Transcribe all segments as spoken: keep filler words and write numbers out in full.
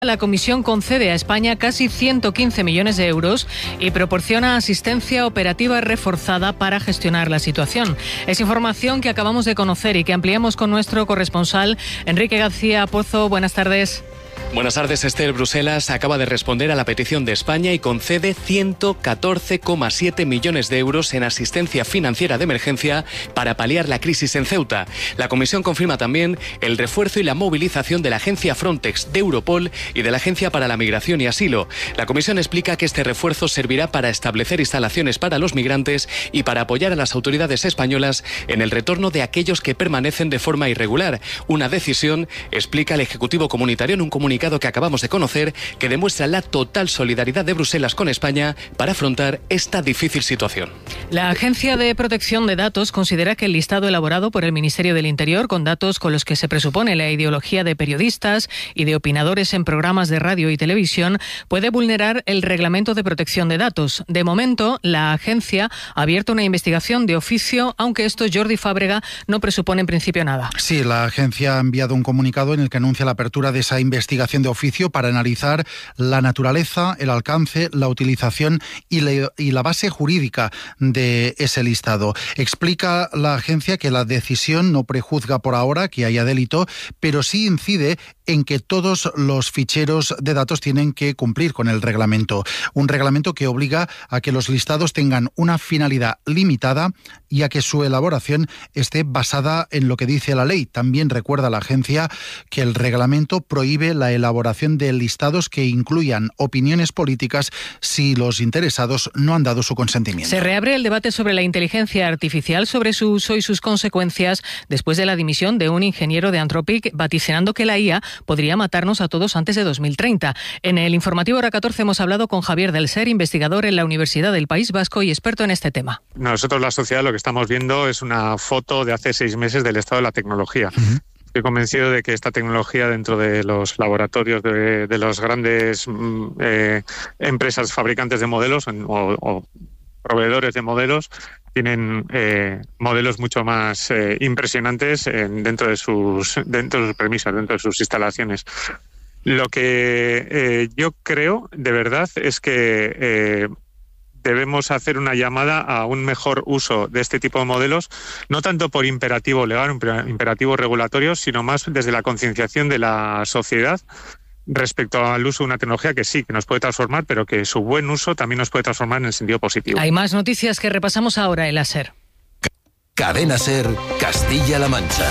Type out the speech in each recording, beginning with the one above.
La Comisión concede a España casi ciento quince millones de euros y proporciona asistencia operativa reforzada para gestionar la situación. Es información que acabamos de conocer y que ampliamos con nuestro corresponsal Enrique García Pozo. Buenas tardes. Buenas tardes, Esther. Bruselas acaba de responder a la petición de España y concede ciento catorce coma siete millones de euros en asistencia financiera de emergencia para paliar la crisis en Ceuta. La Comisión confirma también el refuerzo y la movilización de la agencia Frontex, de Europol y de la Agencia para la Migración y Asilo. La Comisión explica que este refuerzo servirá para establecer instalaciones para los migrantes y para apoyar a las autoridades españolas en el retorno de aquellos que permanecen de forma irregular. Una decisión, explica el Ejecutivo Comunitario en un comunicado que acabamos de conocer, que demuestra la total solidaridad de Bruselas con España para afrontar esta difícil situación. La Agencia de Protección de Datos considera que el listado elaborado por el Ministerio del Interior, con datos con los que se presupone la ideología de periodistas y de opinadores en programas de radio y televisión, puede vulnerar el Reglamento de Protección de Datos. De momento, la agencia ha abierto una investigación de oficio, aunque esto, Jordi Fábrega, no presupone en principio nada. Sí, la agencia ha enviado un comunicado en el que anuncia la apertura de esa investigación de oficio para analizar la naturaleza, el alcance, la utilización y la, y la base jurídica de ese listado. Explica la agencia que la decisión no prejuzga por ahora que haya delito, pero sí incide en que todos los ficheros de datos tienen que cumplir con el reglamento. Un reglamento que obliga a que los listados tengan una finalidad limitada y a que su elaboración esté basada en lo que dice la ley. También recuerda la agencia que el reglamento prohíbe la elaboración de listados que incluyan opiniones políticas si los interesados no han dado su consentimiento. Se reabre el debate sobre la inteligencia artificial, sobre su uso y sus consecuencias después de la dimisión de un ingeniero de Anthropic, vaticinando que la I A podría matarnos a todos antes de dos mil treinta. En el informativo Hora catorce hemos hablado con Javier del Ser, investigador en la Universidad del País Vasco y experto en este tema. Nosotros, la sociedad, lo que estamos viendo es una foto de hace seis meses del estado de la tecnología. Uh-huh. Estoy convencido de que esta tecnología dentro de los laboratorios de, de las grandes eh, empresas fabricantes de modelos o, o proveedores de modelos tienen eh, modelos mucho más eh, impresionantes en, dentro de sus dentro de sus premisas, dentro de sus instalaciones. Lo que eh, yo creo de verdad es que eh, debemos hacer una llamada a un mejor uso de este tipo de modelos, no tanto por imperativo legal, imperativo regulatorio, sino más desde la concienciación de la sociedad respecto al uso de una tecnología que sí, que nos puede transformar, pero que su buen uso también nos puede transformar en el sentido positivo. Hay más noticias que repasamos ahora en la SER. Cadena SER, Castilla-La Mancha.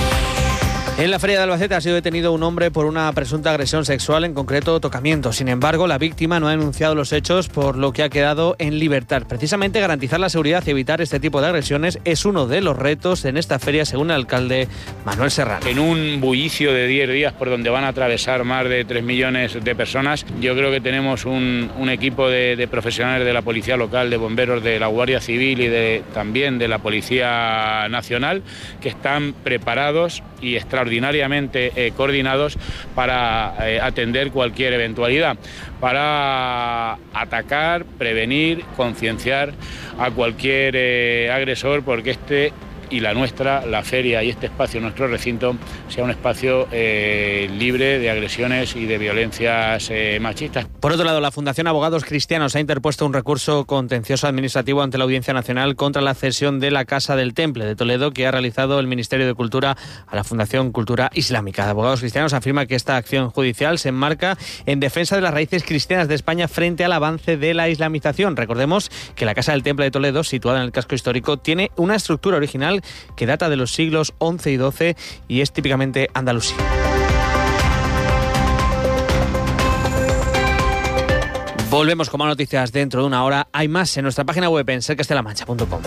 En la Feria de Albacete ha sido detenido un hombre por una presunta agresión sexual, en concreto tocamiento. Sin embargo, la víctima no ha denunciado los hechos, por lo que ha quedado en libertad. Precisamente garantizar la seguridad y evitar este tipo de agresiones es uno de los retos en esta feria, según el alcalde Manuel Serrano. En un bullicio de diez días por donde van a atravesar más de tres millones de personas, yo creo que tenemos un, un equipo de, de profesionales de la Policía Local, de bomberos, de la Guardia Civil y de, también de la Policía Nacional, que están preparados y extraordinariamente eh, coordinados para eh, atender cualquier eventualidad, para atacar, prevenir, concienciar a cualquier eh, agresor, porque este y la nuestra, la feria y este espacio, nuestro recinto, sea un espacio eh, libre de agresiones y de violencias eh, machistas. Por otro lado, la Fundación Abogados Cristianos ha interpuesto un recurso contencioso administrativo ante la Audiencia Nacional contra la cesión de la Casa del Temple de Toledo que ha realizado el Ministerio de Cultura a la Fundación Cultura Islámica. Abogados Cristianos afirma que esta acción judicial se enmarca en defensa de las raíces cristianas de España frente al avance de la islamización. Recordemos que la Casa del Temple de Toledo, situada en el casco histórico, tiene una estructura original que data de los siglos once y doce y es típicamente andalusí. Volvemos con más noticias dentro de una hora. Hay más en nuestra página web en ser castilla la mancha punto com.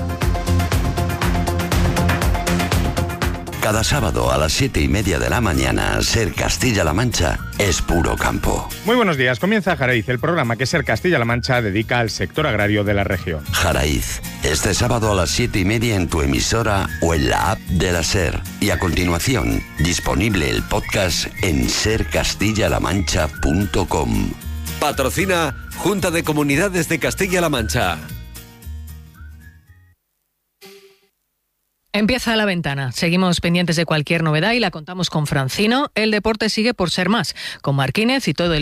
Cada sábado a las siete y media de la mañana, Ser Castilla-La Mancha es puro campo. Muy buenos días. Comienza Jaraiz, el programa que Ser Castilla-La Mancha dedica al sector agrario de la región. Jaraiz, este sábado a las siete y media en tu emisora o en la app de la Ser. Y a continuación, disponible el podcast en ser castilla la mancha punto com. Patrocina Junta de Comunidades de Castilla-La Mancha. Empieza la ventana. Seguimos pendientes de cualquier novedad y la contamos con Francino. El deporte sigue por ser más, con Marquínez y todo el